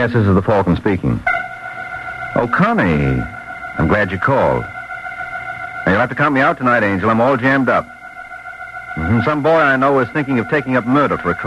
Yes, this is the Falcon speaking. Oh, Connie. I'm glad you called. Now, you'll have to count me out tonight, Angel. I'm all jammed up. Some boy I know is thinking of taking up murder for a career.